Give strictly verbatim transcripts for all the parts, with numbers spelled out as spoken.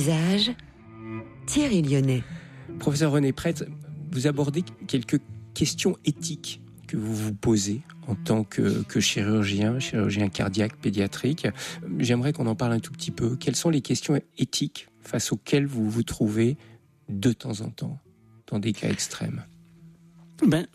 Visage, Thierry Lyonnais. Professeur René Prêtre, vous abordez quelques questions éthiques que vous vous posez en tant que, que chirurgien, chirurgien cardiaque, pédiatrique. J'aimerais qu'on en parle un tout petit peu. Quelles sont les questions éthiques face auxquelles vous vous trouvez de temps en temps, dans des cas extrêmes? Ben,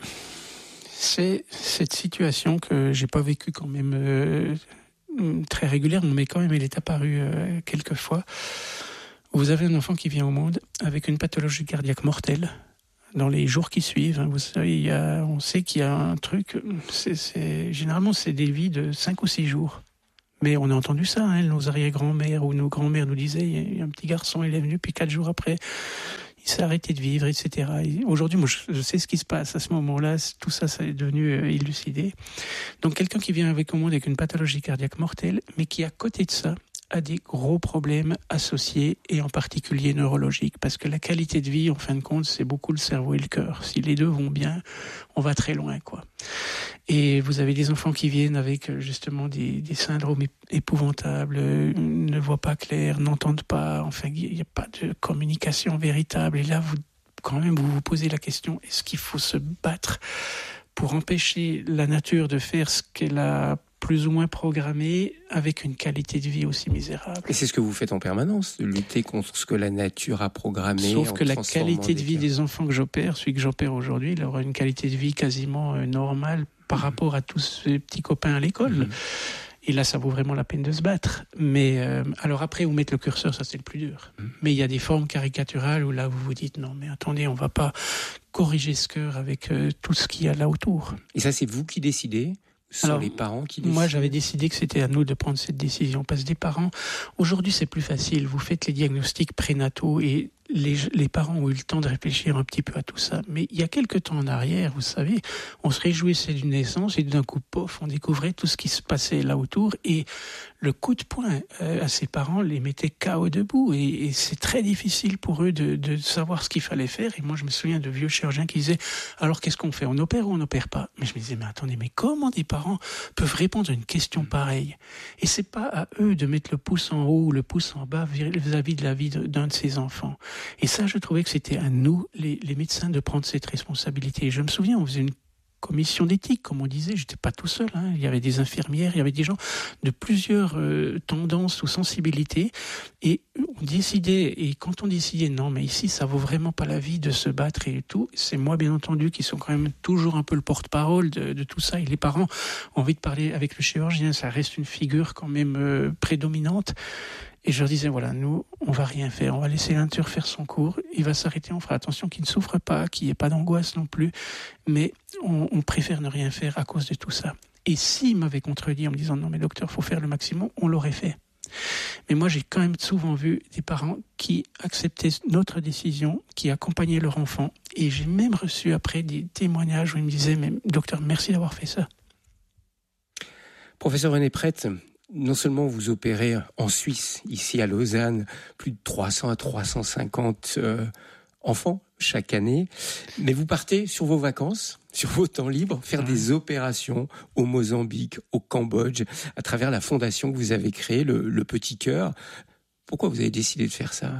c'est cette situation que j'ai pas vécue quand même euh, très régulièrement, mais quand même elle est apparue euh, quelques fois. Vous avez un enfant qui vient au monde avec une pathologie cardiaque mortelle. Dans les jours qui suivent, vous savez, il y a, on sait qu'il y a un truc. C'est, c'est, généralement, c'est des vies de cinq ou six jours. Mais on a entendu ça, hein, nos arrière-grand-mères ou nos grands-mères nous disaient, il y a un petit garçon, il est venu, puis quatre jours après, il s'est arrêté de vivre, et cetera. Et aujourd'hui, moi, je, je sais ce qui se passe à ce moment-là. Tout ça, ça est devenu euh, élucidé. Donc, quelqu'un qui vient avec au monde avec une pathologie cardiaque mortelle, mais qui, à côté de ça, a des gros problèmes associés et en particulier neurologiques, parce que la qualité de vie, en fin de compte, c'est beaucoup le cerveau et le cœur. Si les deux vont bien, on va très loin, quoi. Et vous avez des enfants qui viennent avec justement des, des syndromes épouvantables, ne voient pas clair, n'entendent pas, enfin, il n'y a pas de communication véritable. Et là, vous, quand même, vous vous posez la question, est-ce qu'il faut se battre pour empêcher la nature de faire ce qu'elle a plus ou moins programmé avec une qualité de vie aussi misérable. Et c'est ce que vous faites en permanence, de lutter contre ce que la nature a programmé. Sauf que la qualité de vie des, des enfants que j'opère, celui que j'opère aujourd'hui, il aura une qualité de vie quasiment euh, normale par mmh. rapport à tous ces petits copains à l'école. Mmh. Et là, ça vaut vraiment la peine de se battre. Mais euh, alors après, où mettre le curseur, ça c'est le plus dur. Mmh. Mais il y a des formes caricaturales où là, vous vous dites, non mais attendez, on va pas corriger ce cœur avec euh, tout ce qu'il y a là autour. Et ça, c'est vous qui décidez ? Ce sont Alors, les parents qui décident. Moi, j'avais décidé que c'était à nous de prendre cette décision. Parce que des parents, aujourd'hui, c'est plus facile. Vous faites les diagnostics prénataux et les, les parents ont eu le temps de réfléchir un petit peu à tout ça. Mais il y a quelques temps en arrière, vous savez, on se réjouissait d'une naissance et d'un coup, pof, on découvrait tout ce qui se passait là autour. Et le coup de poing euh, à ses parents les mettait K O debout. Et, et c'est très difficile pour eux de, de savoir ce qu'il fallait faire. Et moi, je me souviens de vieux chirurgiens qui disaient, alors qu'est-ce qu'on fait? On opère ou on n'opère pas? Mais je me disais, mais attendez, mais comment des parents peuvent répondre à une question pareille? Et c'est pas à eux de mettre le pouce en haut ou le pouce en bas vis-à-vis de la vie d'un de ses enfants. Et ça, je trouvais que c'était à nous, les, les médecins, de prendre cette responsabilité. Et je me souviens, on faisait une commission d'éthique, comme on disait, j'étais pas tout seul, hein. Il y avait des infirmières, il y avait des gens de plusieurs euh, tendances ou sensibilités, et on décidait, et quand on décidait, non, mais ici, ça vaut vraiment pas la vie de se battre et tout, c'est moi, bien entendu, qui sont quand même toujours un peu le porte-parole de, de tout ça, et les parents ont envie de parler avec le chirurgien, ça reste une figure quand même euh, prédominante. Et je leur disais, voilà, nous, on va rien faire. On va laisser la nature faire son cours. Il va s'arrêter, on fera attention qu'il ne souffre pas, qu'il n'y ait pas d'angoisse non plus. Mais on, on préfère ne rien faire à cause de tout ça. Et s'ils m'avaient contredit en me disant, non mais docteur, il faut faire le maximum, on l'aurait fait. Mais moi, j'ai quand même souvent vu des parents qui acceptaient notre décision, qui accompagnaient leur enfant. Et j'ai même reçu après des témoignages où ils me disaient, mais docteur, merci d'avoir fait ça. Professeur René Prêtre, non seulement vous opérez en Suisse, ici à Lausanne, plus de trois cents à trois cent cinquante euh, enfants chaque année, mais vous partez sur vos vacances, sur vos temps libres, faire des opérations au Mozambique, au Cambodge, à travers la fondation que vous avez créée, le, le Petit Cœur. Pourquoi vous avez décidé de faire ça ?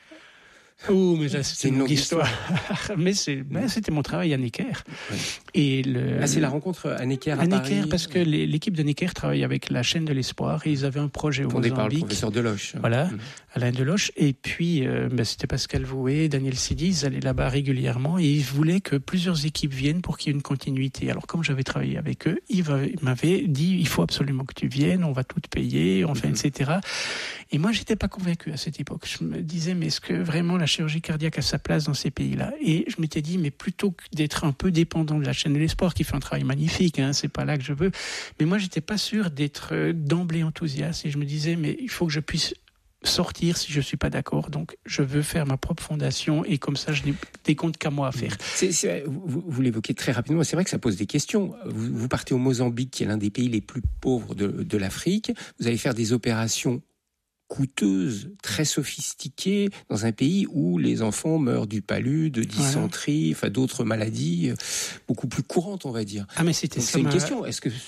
Oh, mais ça, c'est une longue histoire. histoire. mais c'est, ben, c'était mon travail à Necker. Oui. Et le, ah, c'est la rencontre à Necker à, à Paris. Necker, parce que les, l'équipe de Necker travaille avec la chaîne de l'Espoir et ils avaient un projet au Fondé Mozambique. par le professeur Deloche. Voilà, mmh. Alain Deloche. Et puis, euh, ben, c'était Pascal Voué, Daniel Sidi, ils allaient là-bas régulièrement et ils voulaient que plusieurs équipes viennent pour qu'il y ait une continuité. Alors, comme j'avais travaillé avec eux, ils m'avaient dit, il faut absolument que tu viennes, on va tout te payer, enfin, mmh. et cetera. Et moi, j'étais pas convaincu à cette époque. Je me disais, mais est-ce que vraiment la chirurgie cardiaque a sa place dans ces pays-là? Et je m'étais dit, mais plutôt que d'être un peu dépendant de la chaîne de l'Espoir, qui fait un travail magnifique, hein, c'est pas là que je veux, mais moi, j'étais pas sûr d'être euh, d'emblée enthousiaste. Et je me disais, mais il faut que je puisse sortir si je suis pas d'accord. Donc, je veux faire ma propre fondation et comme ça, je n'ai des comptes qu'à moi à faire. C'est, c'est, vous, vous l'évoquez très rapidement. C'est vrai que ça pose des questions. Vous, vous partez au Mozambique, qui est l'un des pays les plus pauvres de, de l'Afrique. Vous allez faire des opérations coûteuse, très sophistiquée, dans un pays où les enfants meurent du palu, de dysenterie, voilà. Enfin d'autres maladies beaucoup plus courantes, on va dire. Ah mais c'était Donc, ça. C'est une ma... question. Est-ce que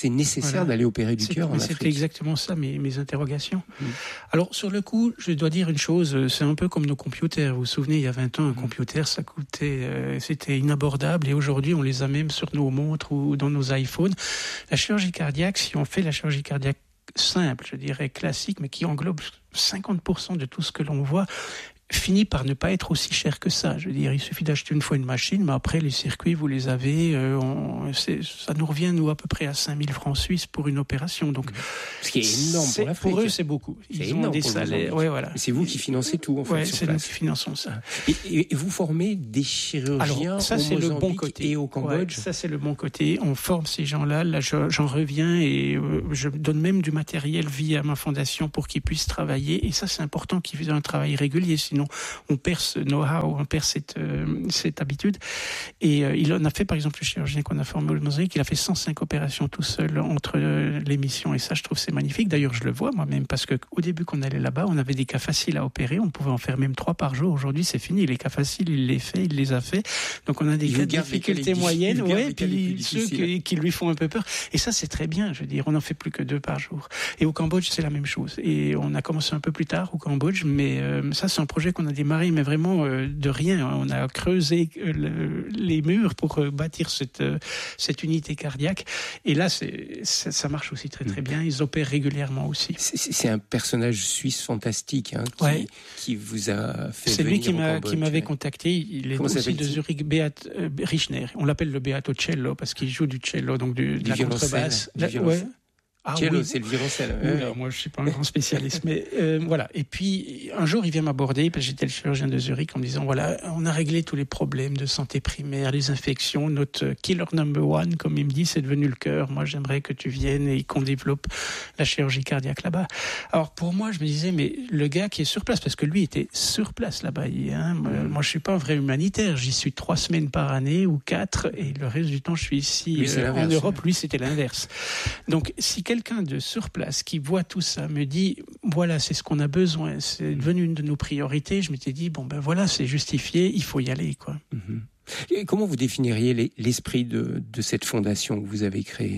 c'est nécessaire voilà. d'aller opérer du c'est, cœur en Afrique. C'était exactement ça, mes, mes interrogations. Mmh. Alors, sur le coup, je dois dire une chose, c'est un peu comme nos computers. Vous vous souvenez, il y a vingt ans, un mmh. computer, ça coûtait, euh, c'était inabordable, et aujourd'hui, on les a même sur nos montres ou dans nos iPhones. La chirurgie cardiaque, si on fait la chirurgie cardiaque simple, je dirais classique, mais qui englobe cinquante pour cent de tout ce que l'on voit, finit par ne pas être aussi cher que ça. Je veux dire, il suffit d'acheter une fois une machine, mais après, les circuits, vous les avez, euh, on, c'est, ça nous revient, nous, à peu près à cinq mille francs suisses pour une opération. Donc, ce qui est énorme pour l'Afrique. Pour eux, c'est beaucoup. Ils c'est ont des salaires. Ouais, voilà. C'est vous qui financez tout, en fait, ouais, sur c'est place. nous qui finançons ça. Et, et, et vous formez des chirurgiens Alors, ça, au c'est Mozambique le bon côté. Et au Cambodge. Ouais, ça, c'est le bon côté. On forme ces gens-là. Là, je, j'en reviens et euh, je donne même du matériel via ma fondation pour qu'ils puissent travailler. Et ça, c'est important qu'ils fassent un travail régulier. Sinon, on perd ce know-how, on perd cette, euh, cette habitude. Et euh, il en a fait, par exemple, le chirurgien qu'on a formé au Mozambique, il a fait cent cinq opérations tout seul entre euh, les missions. Et ça, je trouve, c'est magnifique. D'ailleurs, je le vois moi-même, parce qu'au début, quand on allait là-bas, on avait des cas faciles à opérer. On pouvait en faire même trois par jour. Aujourd'hui, c'est fini. Les cas faciles, il les fait, il les a fait. Donc, on a des il cas de difficulté moyenne, ouais, puis ceux qui, qui lui font un peu peur. Et ça, c'est très bien. Je veux dire, on n'en fait plus que deux par jour. Et au Cambodge, c'est la même chose. Et on a commencé un peu plus tard au Cambodge, mais euh, ça, c'est un projet qu'on a démarré, mais vraiment euh, de rien. On a creusé euh, le, les murs pour euh, bâtir cette, euh, cette unité cardiaque. Et là, c'est, ça, ça marche aussi très très bien. Ils opèrent régulièrement aussi. C'est, c'est un personnage suisse fantastique hein, qui, ouais. qui vous a fait c'est venir lui qui, au m'a, Cambodge. qui m'avait contacté. Il est Comment aussi de Zurich, Beat euh, Richner. On l'appelle le Beato-cello parce qu'il joue du cello, donc du, de la contrebasse. Ouais. Ah, cello, oui. C'est le violoncelle. Oui, oui. Moi, je suis pas un grand spécialiste, mais euh, voilà. Et puis, un jour, il vient m'aborder, parce que j'étais le chirurgien de Zurich, en me disant, voilà, on a réglé tous les problèmes de santé primaire, les infections. Notre killer number one, comme il me dit, c'est devenu le cœur. Moi, j'aimerais que tu viennes et qu'on développe la chirurgie cardiaque là-bas. Alors, pour moi, je me disais, mais le gars qui est sur place, parce que lui était sur place là-bas. Hein, mmh. Moi, je suis pas un vrai humanitaire. J'y suis trois semaines par année ou quatre, et le reste du temps, je suis ici lui, euh, en Europe. Lui, c'était l'inverse. Donc, si quelqu'un de sur place qui voit tout ça me dit voilà, c'est ce qu'on a besoin, c'est devenu une de nos priorités, je m'étais dit bon ben voilà, c'est justifié, il faut y aller quoi. Mm-hmm. Et comment vous définiriez les, l'esprit de, de cette fondation que vous avez créée?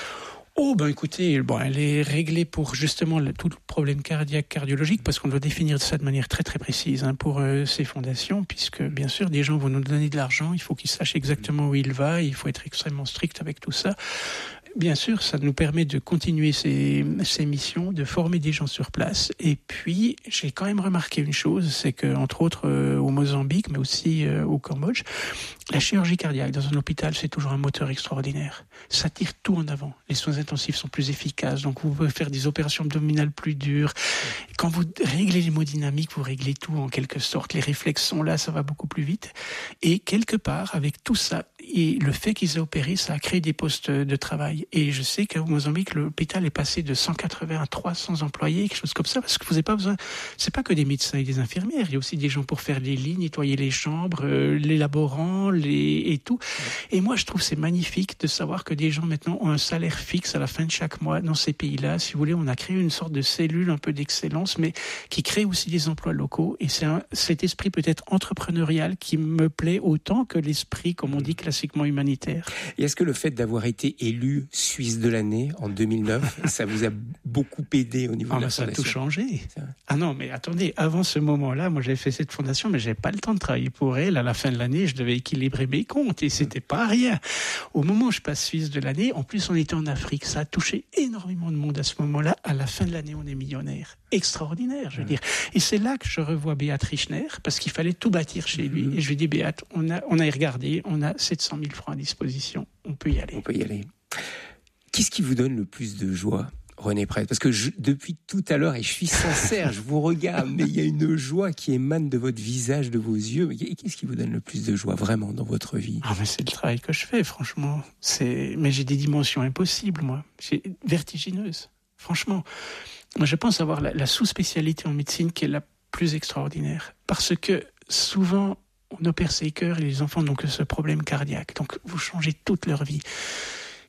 Oh ben écoutez, bon, elle est réglée pour justement le, tout le problème cardiaque, cardiologique, parce qu'on doit définir ça de manière très très précise hein, pour euh, ces fondations, puisque bien sûr des gens vont nous donner de l'argent, il faut qu'ils sachent exactement où il va, il faut être extrêmement strict avec tout ça. Bien sûr, ça nous permet de continuer ces, ces missions, de former des gens sur place. Et puis, j'ai quand même remarqué une chose, c'est que, entre autres, euh, au Mozambique, mais aussi euh, au Cambodge, la chirurgie cardiaque dans un hôpital, c'est toujours un moteur extraordinaire. Ça tire tout en avant. Les soins intensifs sont plus efficaces, donc vous pouvez faire des opérations abdominales plus dures. Quand vous réglez l'hémodynamique, vous réglez tout en quelque sorte. Les réflexes sont là, ça va beaucoup plus vite. Et quelque part, avec tout ça, et le fait qu'ils aient opéré, ça a créé des postes de travail. Et je sais qu'au Mozambique, l'hôpital est passé de cent quatre-vingts à trois cents employés, quelque chose comme ça, parce que vous n'avez pas besoin. C'est pas que des médecins et des infirmières. Il y a aussi des gens pour faire les lits, nettoyer les chambres, euh, les laborants, les et tout. Et moi, je trouve c'est magnifique de savoir que des gens maintenant ont un salaire fixe à la fin de chaque mois dans ces pays-là. Si vous voulez, on a créé une sorte de cellule un peu d'excellence, mais qui crée aussi des emplois locaux. Et c'est un, cet esprit peut-être entrepreneurial qui me plaît autant que l'esprit, comme on dit, classiquement humanitaire. Et est-ce que le fait d'avoir été élu Suisse de l'année en deux mille neuf, ça vous a beaucoup aidé au niveau ah de la ça fondation? Ça a tout changé. Ah non, mais attendez, avant ce moment-là, moi j'avais fait cette fondation, mais j'avais pas le temps de travailler pour elle. À la fin de l'année, je devais équilibrer mes comptes et c'était pas rien. Au moment où je passe Suisse de l'année, en plus on était en Afrique, ça a touché énormément de monde à ce moment-là. À la fin de l'année, on est millionnaire. Extraordinaire, je veux dire. Et c'est là que je revois Beat Richner, parce qu'il fallait tout bâtir chez lui. Et je lui dis, Beat, on a, on a regardé, on a sept cent mille francs à disposition, on peut y aller. On peut y aller. Qu'est-ce qui vous donne le plus de joie, René Prêtre? Parce que je, depuis tout à l'heure, et je suis sincère, je vous regarde, mais il y a une joie qui émane de votre visage, de vos yeux. Mais qu'est-ce qui vous donne le plus de joie, vraiment, dans votre vie? Ah, mais c'est le travail que je fais, franchement. C'est... Mais j'ai des dimensions impossibles, moi. J'ai... vertigineuses, franchement. Moi, je pense avoir la, la sous-spécialité en médecine qui est la plus extraordinaire. Parce que souvent, on opère ces cœurs et les enfants n'ont que ce problème cardiaque. Donc, vous changez toute leur vie.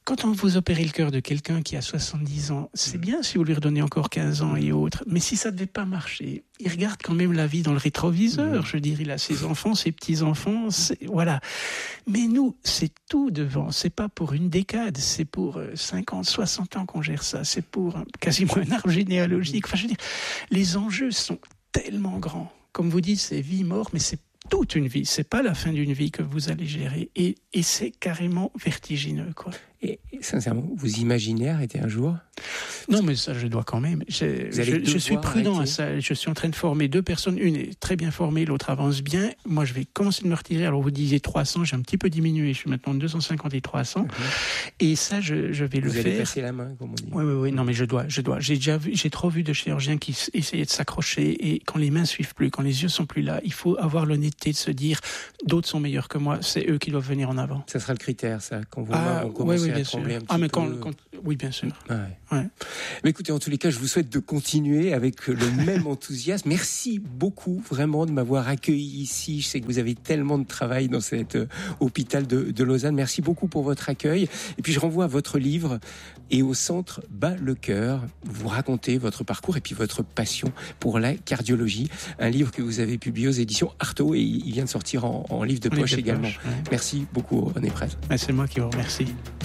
quand on vous opérez le cœur de quelqu'un qui a soixante-dix ans, c'est bien si vous lui redonnez encore quinze ans et autres, mais si ça ne devait pas marcher, il regarde quand même la vie dans le rétroviseur. Je veux dire, il a ses enfants, ses petits-enfants, c'est, voilà. Mais nous, c'est tout devant. C'est pas pour une décade, c'est pour cinquante, soixante ans qu'on gère ça. C'est pour un, quasiment un arbre généalogique. Enfin, je veux dire, les enjeux sont tellement grands. Comme vous dites, c'est vie, mort, mais c'est toute une vie. C'est pas la fin d'une vie que vous allez gérer. Et, et c'est carrément vertigineux, quoi. Et, et sincèrement, vous imaginez arrêter un jour ? Non, mais ça, je dois quand même. Je, je, je suis prudent arrêter. à ça. Je suis en train de former deux personnes. Une est très bien formée, l'autre avance bien. Moi, je vais commencer de me retirer. Alors, vous disiez trois cents, j'ai un petit peu diminué. Je suis maintenant de deux cent cinquante et trois cents. Mm-hmm. Et ça, je, je vais vous le faire. Vous allez passer la main, comme on dit. Oui, oui, oui. Non, mais je dois, je dois. J'ai déjà vu, j'ai trop vu de chirurgiens qui essayaient de s'accrocher et quand les mains suivent plus, quand les yeux sont plus là, il faut avoir l'honnêteté de se dire, d'autres sont meilleurs que moi. C'est eux qui doivent venir en avant. Ça sera le critère, ça, quand vos ah, mains vont commencer oui, oui, à trembler un petit ah, mais peu. Quand, quand... Oui, bien sûr. Ouais. Ouais. Mais écoutez, en tous les cas, je vous souhaite de continuer avec le même enthousiasme. Merci beaucoup, vraiment, de m'avoir accueilli ici. Je sais que vous avez tellement de travail dans cet euh, hôpital de, de Lausanne. Merci beaucoup pour votre accueil. Et puis, je renvoie à votre livre et au centre Bat le cœur. Vous racontez votre parcours et puis votre passion pour la cardiologie. Un livre que vous avez publié aux éditions Artaud et il vient de sortir en, en livre de poche également. Poche, ouais. Merci beaucoup, René Prez. C'est moi qui vous remercie.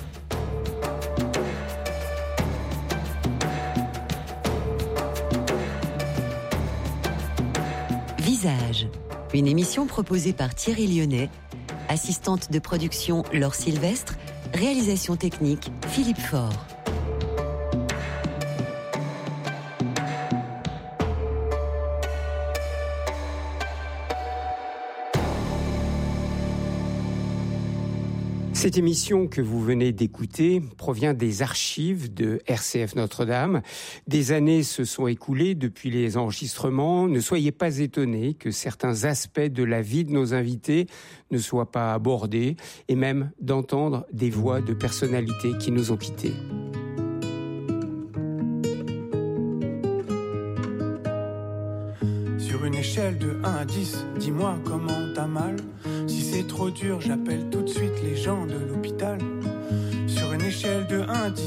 Visage, une émission proposée par Thierry Lyonnais, assistante de production Laure Sylvestre, réalisation technique Philippe Faure. Cette émission que vous venez d'écouter provient des archives de R C F Notre-Dame. Des années se sont écoulées depuis les enregistrements. Ne soyez pas étonnés que certains aspects de la vie de nos invités ne soient pas abordés et même d'entendre des voix de personnalités qui nous ont quittés. Sur une échelle de un à dix, dis-moi comment t'as mal. Si c'est trop dur, j'appelle tout de suite les gens de l'hôpital. Sur une échelle de un à dix.